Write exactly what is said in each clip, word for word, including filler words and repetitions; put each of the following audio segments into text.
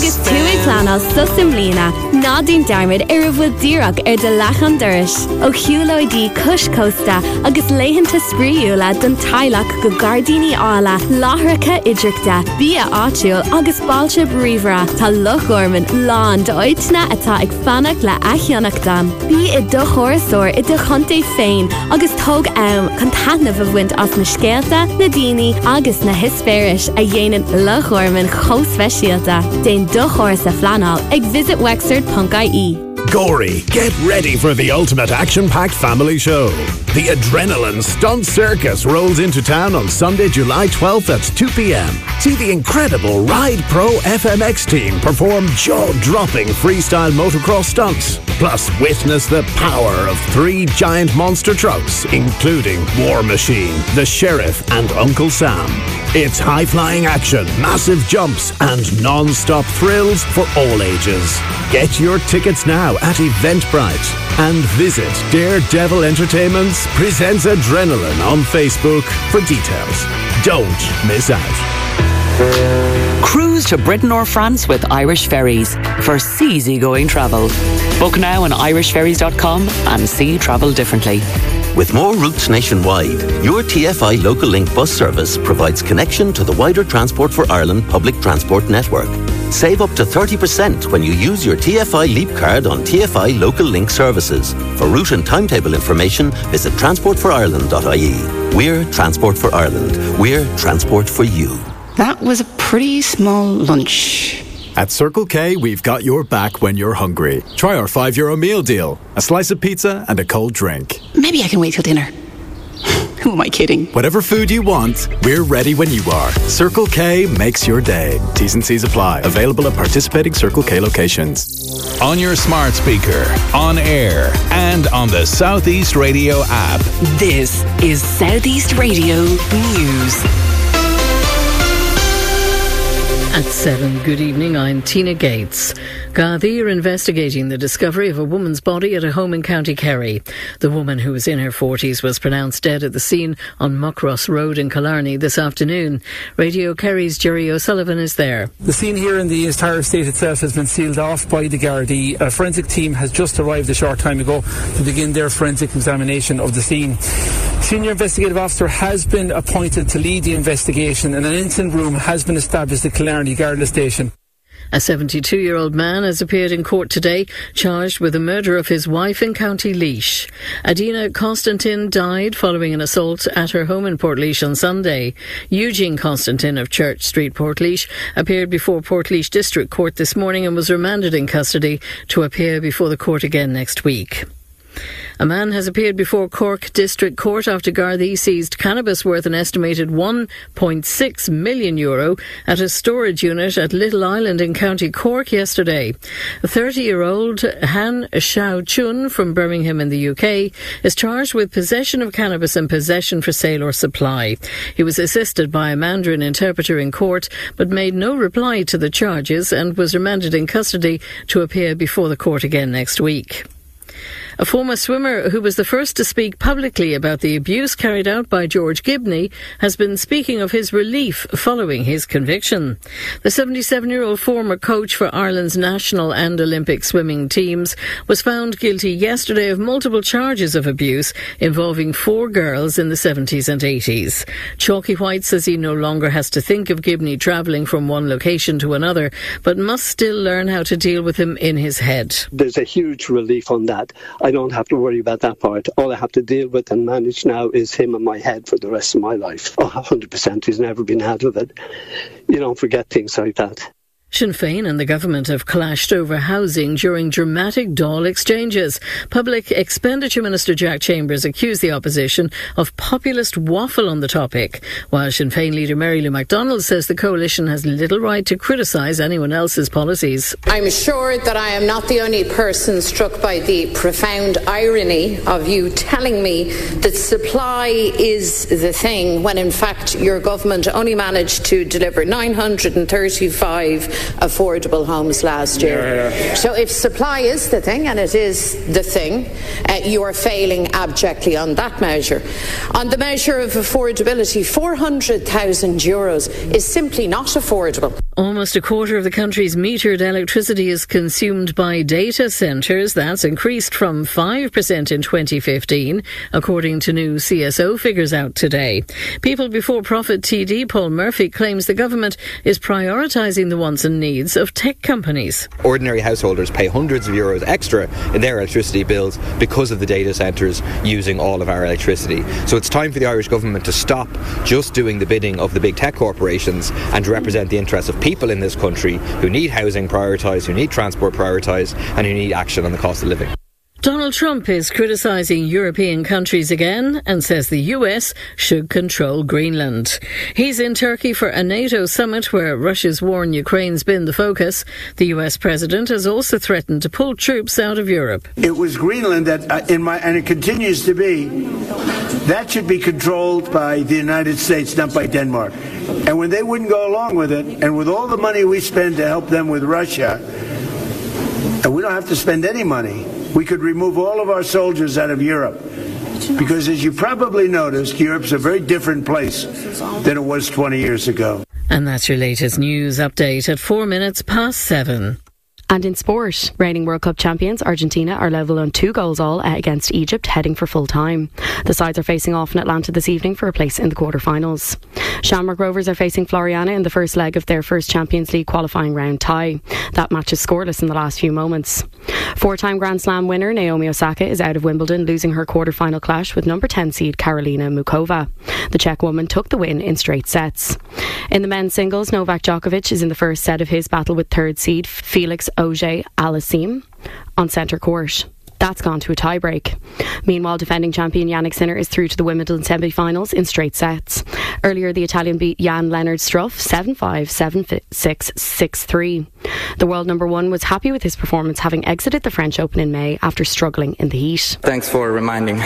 agus tú ag planal susim lína, nádún darmid ar a bhfuil díreach ar de lechan duris. Ó chiúlóidí Cush Costa agus léhananta spríúla don tailach go gardíní ála, láthracha idreachta, bí a áitiúil agus báilte bríomhra, tá Loch Ormond lán de oitna atá ag fannach le aithionach dan. Bí i do chórasóir i do chuntaí féin agus tóg am chun tanamh a bhaint as na scéalta, na daoine agus na hispéiris a dhéanaan Loch Ormond chomh speisialta. Déan do chóras a flanál ag visit wexford dot I E. Gory, get ready for the ultimate action-packed family show. The Adrenaline Stunt Circus rolls into town on Sunday, July twelfth at two p.m. See the incredible Ride Pro F M X team perform jaw-dropping freestyle motocross stunts. Plus, witness the power of three giant monster trucks, including War Machine, the Sheriff, and Uncle Sam. It's high-flying action, massive jumps, and non-stop thrills for all ages. Get your tickets now at Eventbrite and visit Daredevil Entertainment's Presents Adrenaline on Facebook for details. Don't miss out. Cruise to Britain or France with Irish Ferries for seasygoing travel. Book now on irish ferries dot com and see travel differently. With more routes nationwide, your T F I Local Link bus service provides connection to the wider Transport for Ireland public transport network. Save up to thirty percent when you use your T F I Leap card on T F I Local Link services. For route and timetable information, visit transport for ireland dot I E. We're Transport for Ireland. We're transport for you. That was a pretty small lunch. At Circle K, we've got your back when you're hungry. Try our five euro meal deal. A slice of pizza and a cold drink. Maybe I can wait till dinner. Who am I kidding? Whatever food you want, we're ready when you are. Circle K makes your day. T's and C's apply. Available at participating Circle K locations. On your smart speaker, on air, and on the Southeast Radio app. This is Southeast Radio News. At seven, good evening, I'm Tina Gates. Gardaí are investigating the discovery of a woman's body at a home in County Kerry. The woman, who was in her forties, was pronounced dead at the scene on Muckross Road in Killarney this afternoon. Radio Kerry's Jerry O'Sullivan is there. The scene here in the entire estate itself has been sealed off by the Gardaí. A forensic team has just arrived a short time ago to begin their forensic examination of the scene. Senior investigative officer has been appointed to lead the investigation, and an incident room has been established at Killarney Garda Station. A seventy-two-year-old man has appeared in court today, charged with the murder of his wife in County Laois. Adina Constantin died following an assault at her home in Portlaoise on Sunday. Eugene Constantin of Church Street, Portlaoise, appeared before Portlaoise District Court this morning and was remanded in custody to appear before the court again next week. A man has appeared before Cork District Court after Gardaí seized cannabis worth an estimated one point six million euro at a storage unit at Little Island in County Cork yesterday. A thirty-year-old Han Xiao Chun from Birmingham in the U K is charged with possession of cannabis and possession for sale or supply. He was assisted by a Mandarin interpreter in court but made no reply to the charges and was remanded in custody to appear before the court again next week. A former swimmer who was the first to speak publicly about the abuse carried out by George Gibney has been speaking of his relief following his conviction. The seventy-seven-year-old former coach for Ireland's national and Olympic swimming teams was found guilty yesterday of multiple charges of abuse involving four girls in the seventies and eighties. Chalky White says he no longer has to think of Gibney travelling from one location to another, but must still learn how to deal with him in his head. There's a huge relief on that. I don't have to worry about that part. All I have to deal with and manage now is him in my head for the rest of my life. Oh, one hundred percent. He's never been out of it. You don't forget things like that. Sinn Féin and the government have clashed over housing during dramatic Dáil exchanges. Public Expenditure Minister Jack Chambers accused the opposition of populist waffle on the topic, while Sinn Féin leader Mary Lou McDonald says the coalition has little right to criticise anyone else's policies. I'm sure that I am not the only person struck by the profound irony of you telling me that supply is the thing when in fact your government only managed to deliver nine hundred thirty-five affordable homes last year. Yeah, yeah. So if supply is the thing, and it is the thing, uh, you are failing abjectly on that measure. On the measure of affordability, four hundred thousand euros is simply not affordable. Almost a quarter of the country's metered electricity is consumed by data centres. That's increased from five percent in twenty fifteen, according to new C S O figures out today. People Before Profit T D Paul Murphy claims the government is prioritising the wants and needs of tech companies. Ordinary householders pay hundreds of euros extra in their electricity bills because of the data centres using all of our electricity. So it's time for the Irish government to stop just doing the bidding of the big tech corporations and to represent the interests of people in this country who need housing prioritised, who need transport prioritised, and who need action on the cost of living. Donald Trump is criticising European countries again and says the U S should control Greenland. He's in Turkey for a NATO summit where Russia's war in Ukraine's been the focus. The U S president has also threatened to pull troops out of Europe. It was Greenland that, uh, in my, and it continues to be, that should be controlled by the United States, not by Denmark. And when they wouldn't go along with it, and with all the money we spend to help them with Russia, and we don't have to spend any money, we could remove all of our soldiers out of Europe. Because as you probably noticed, Europe's a very different place than it was twenty years ago. And that's your latest news update at four minutes past seven. And in sport, reigning World Cup champions Argentina are level on two goals all against Egypt, heading for full time. The sides are facing off in Atlanta this evening for a place in the quarter-finals. Shamrock Rovers are facing Floriana in the first leg of their first Champions League qualifying round tie. That match is scoreless in the last few moments. Four-time Grand Slam winner Naomi Osaka is out of Wimbledon, losing her quarter-final clash with number ten seed Karolina Mukova. The Czech woman took the win in straight sets. In the men's singles, Novak Djokovic is in the first set of his battle with third seed Felix Auger-Aliassime on centre court. That's gone to a tie-break. Meanwhile, defending champion Yannick Sinner is through to the Wimbledon semi-finals in straight sets. Earlier, the Italian beat Jan-Lennard Struff seven five, seven six, six three. The world number one was happy with his performance, having exited the French Open in May after struggling in the heat. Thanks for reminding.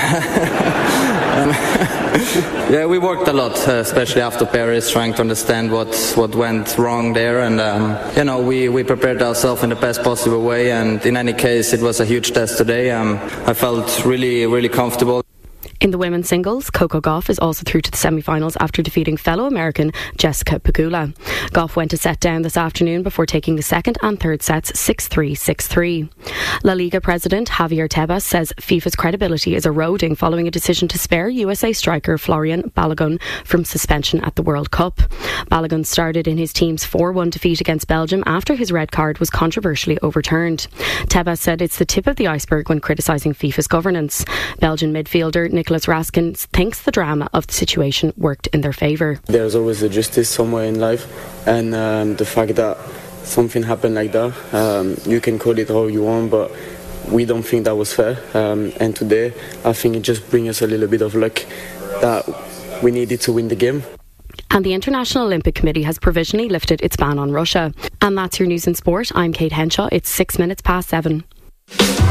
um, yeah, we worked a lot, uh, especially after Paris, trying to understand what, what went wrong there. And, um, you know, we, we prepared ourselves in the best possible way. And in any case, it was a huge test today. Um, I felt really, really comfortable. In the women's singles, Coco Gauff is also through to the semi-finals after defeating fellow American Jessica Pegula. Gauff went a set down this afternoon before taking the second and third sets six three, six three. La Liga president Javier Tebas says FIFA's credibility is eroding following a decision to spare U S A striker Florian Balogun from suspension at the World Cup. Balogun started in his team's four one defeat against Belgium after his red card was controversially overturned. Tebas said it's the tip of the iceberg when criticising FIFA's governance. Belgian midfielder Nick Nicholas Raskin thinks the drama of the situation worked in their favour. There's always a justice somewhere in life, and um, the fact that something happened like that, um, you can call it how you want, but we don't think that was fair. Um, and today, I think it just brings us a little bit of luck that we needed to win the game. And the International Olympic Committee has provisionally lifted its ban on Russia. And that's your news in sport. I'm Kate Henshaw. It's six minutes past seven.